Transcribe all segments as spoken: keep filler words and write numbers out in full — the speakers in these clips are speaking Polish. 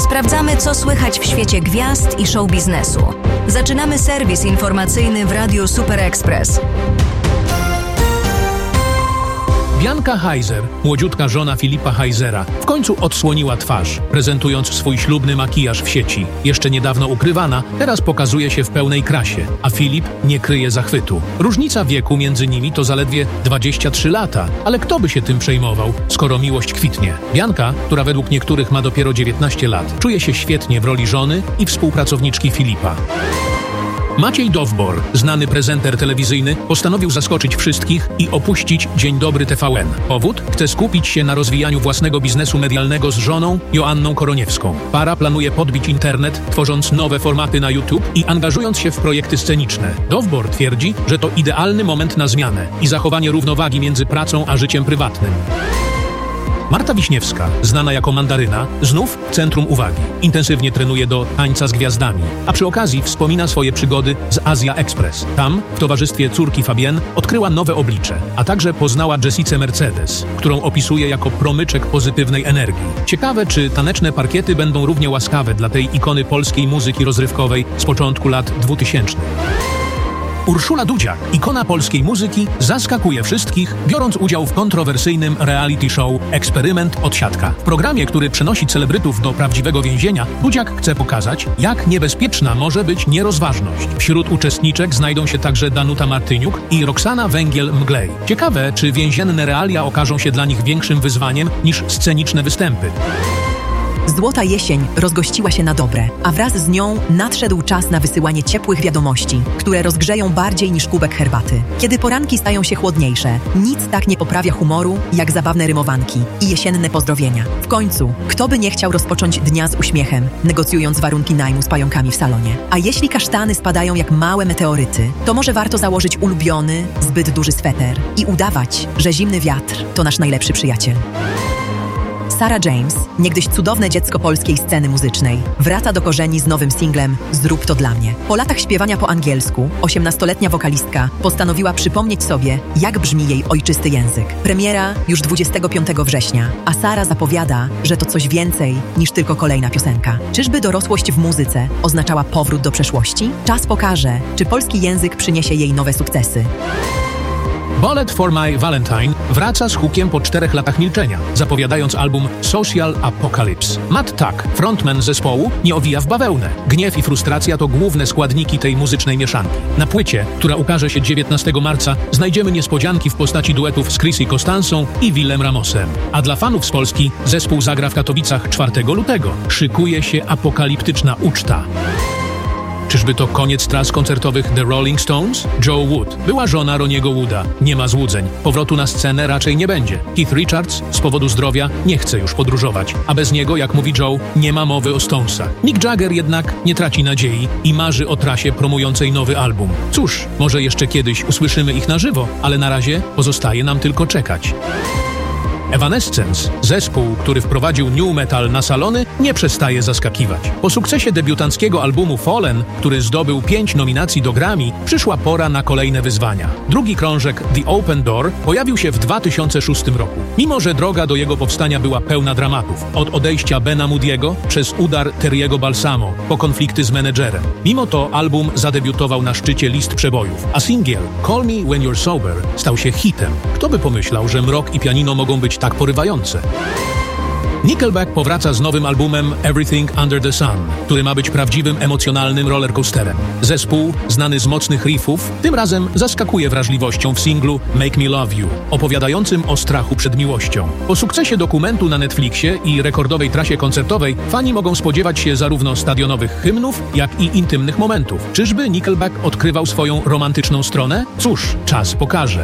Sprawdzamy, co słychać w świecie gwiazd i show biznesu. Zaczynamy serwis informacyjny w Radiu Super Express. Bianca Heiser, młodziutka żona Filipa Heisera, w końcu odsłoniła twarz, prezentując swój ślubny makijaż w sieci. Jeszcze niedawno ukrywana, teraz pokazuje się w pełnej krasie, a Filip nie kryje zachwytu. Różnica wieku między nimi to zaledwie dwadzieścia trzy lata, ale kto by się tym przejmował, skoro miłość kwitnie? Bianca, która według niektórych ma dopiero dziewiętnaście lat, czuje się świetnie w roli żony i współpracowniczki Filipa. Maciej Dowbor, znany prezenter telewizyjny, postanowił zaskoczyć wszystkich i opuścić Dzień Dobry T V N. Powód? Chce skupić się na rozwijaniu własnego biznesu medialnego z żoną Joanną Koroniewską. Para planuje podbić internet, tworząc nowe formaty na YouTube i angażując się w projekty sceniczne. Dowbor twierdzi, że to idealny moment na zmianę i zachowanie równowagi między pracą a życiem prywatnym. Marta Wiśniewska, znana jako Mandaryna, znów w centrum uwagi. Intensywnie trenuje do tańca z gwiazdami, a przy okazji wspomina swoje przygody z Asia Express. Tam, w towarzystwie córki Fabienne, odkryła nowe oblicze, a także poznała Jessicę Mercedes, którą opisuje jako promyczek pozytywnej energii. Ciekawe, czy taneczne parkiety będą równie łaskawe dla tej ikony polskiej muzyki rozrywkowej z początku lat dwutysięcznych. Urszula Dudziak, ikona polskiej muzyki, zaskakuje wszystkich, biorąc udział w kontrowersyjnym reality show Eksperyment Odsiadka. W programie, który przenosi celebrytów do prawdziwego więzienia, Dudziak chce pokazać, jak niebezpieczna może być nierozważność. Wśród uczestniczek znajdą się także Danuta Martyniuk i Roxana Węgiel-Mglej. Ciekawe, czy więzienne realia okażą się dla nich większym wyzwaniem niż sceniczne występy. Złota jesień rozgościła się na dobre, a wraz z nią nadszedł czas na wysyłanie ciepłych wiadomości, które rozgrzeją bardziej niż kubek herbaty. Kiedy poranki stają się chłodniejsze, nic tak nie poprawia humoru, jak zabawne rymowanki i jesienne pozdrowienia. W końcu, kto by nie chciał rozpocząć dnia z uśmiechem, negocjując warunki najmu z pająkami w salonie? A jeśli kasztany spadają jak małe meteoryty, to może warto założyć ulubiony, zbyt duży sweter i udawać, że zimny wiatr to nasz najlepszy przyjaciel. Sarah James, niegdyś cudowne dziecko polskiej sceny muzycznej, wraca do korzeni z nowym singlem Zrób to dla mnie. Po latach śpiewania po angielsku, osiemnastoletnia wokalistka postanowiła przypomnieć sobie, jak brzmi jej ojczysty język. Premiera już dwudziestego piątego września, a Sarah zapowiada, że to coś więcej niż tylko kolejna piosenka. Czyżby dorosłość w muzyce oznaczała powrót do przeszłości? Czas pokaże, czy polski język przyniesie jej nowe sukcesy. Bullet for My Valentine wraca z hukiem po czterech latach milczenia, zapowiadając album Social Apocalypse. Matt Tuck, frontman zespołu, nie owija w bawełnę. Gniew i frustracja to główne składniki tej muzycznej mieszanki. Na płycie, która ukaże się dziewiętnastego marca, znajdziemy niespodzianki w postaci duetów z Chrissy Costansą i Willem Ramosem. A dla fanów z Polski zespół zagra w Katowicach czwartego lutego. Szykuje się apokaliptyczna uczta. Czyżby to koniec tras koncertowych The Rolling Stones? Joe Wood, była żona Roniego Wooda. Nie ma złudzeń. Powrotu na scenę raczej nie będzie. Keith Richards z powodu zdrowia nie chce już podróżować. A bez niego, jak mówi Joe, nie ma mowy o Stonesach. Mick Jagger jednak nie traci nadziei i marzy o trasie promującej nowy album. Cóż, może jeszcze kiedyś usłyszymy ich na żywo, ale na razie pozostaje nam tylko czekać. Evanescence, zespół, który wprowadził new metal na salony, nie przestaje zaskakiwać. Po sukcesie debiutanckiego albumu Fallen, który zdobył pięć nominacji do Grammy, przyszła pora na kolejne wyzwania. Drugi krążek The Open Door pojawił się w dwa tysiące szóstym roku. Mimo że droga do jego powstania była pełna dramatów, od odejścia Bena Moody'ego przez udar Terry'ego Balsamo, po konflikty z menedżerem. Mimo to album zadebiutował na szczycie list przebojów, a singiel Call Me When You're Sober stał się hitem. Kto by pomyślał, że mrok i pianino mogą być tak porywające? Nickelback powraca z nowym albumem Everything Under the Sun, który ma być prawdziwym emocjonalnym rollercoasterem. Zespół, znany z mocnych riffów, tym razem zaskakuje wrażliwością w singlu Make Me Love You, opowiadającym o strachu przed miłością. Po sukcesie dokumentu na Netflixie i rekordowej trasie koncertowej fani mogą spodziewać się zarówno stadionowych hymnów, jak i intymnych momentów. Czyżby Nickelback odkrywał swoją romantyczną stronę? Cóż, czas pokaże.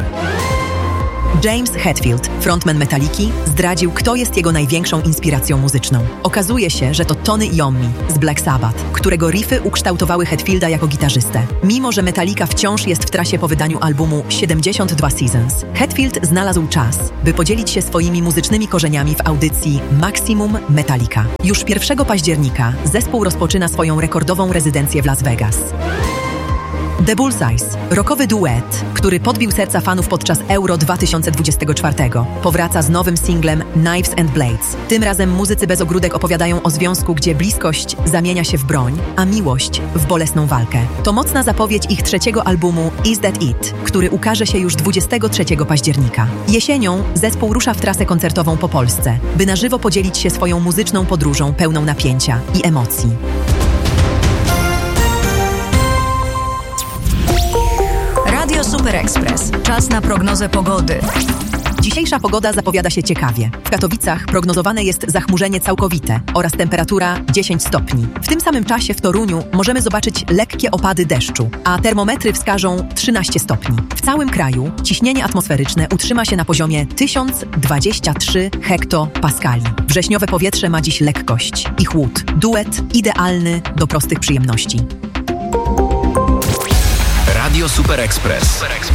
James Hetfield, frontman Metaliki, zdradził, kto jest jego największą inspiracją muzyczną. Okazuje się, że to Tony Iommi z Black Sabbath, którego riffy ukształtowały Hetfielda jako gitarzystę. Mimo że Metallica wciąż jest w trasie po wydaniu albumu siedemdziesiąt dwa Seasons, Hetfield znalazł czas, by podzielić się swoimi muzycznymi korzeniami w audycji Maximum Metallica. Już pierwszego października zespół rozpoczyna swoją rekordową rezydencję w Las Vegas. The Bullseyes, rockowy duet, który podbił serca fanów podczas Euro dwa tysiące dwudziestego czwartego, powraca z nowym singlem Knives and Blades. Tym razem muzycy bez ogródek opowiadają o związku, gdzie bliskość zamienia się w broń, a miłość w bolesną walkę. To mocna zapowiedź ich trzeciego albumu Is That It, który ukaże się już dwudziestego trzeciego października. Jesienią zespół rusza w trasę koncertową po Polsce, by na żywo podzielić się swoją muzyczną podróżą pełną napięcia i emocji. Radio Super Express. Czas na prognozę pogody. Dzisiejsza pogoda zapowiada się ciekawie. W Katowicach prognozowane jest zachmurzenie całkowite oraz temperatura dziesięć stopni. W tym samym czasie w Toruniu możemy zobaczyć lekkie opady deszczu, a termometry wskażą trzynaście stopni. W całym kraju ciśnienie atmosferyczne utrzyma się na poziomie tysiąc dwadzieścia trzy hektopaskali. Wrześniowe powietrze ma dziś lekkość i chłód. Duet idealny do prostych przyjemności. Radio Super Express.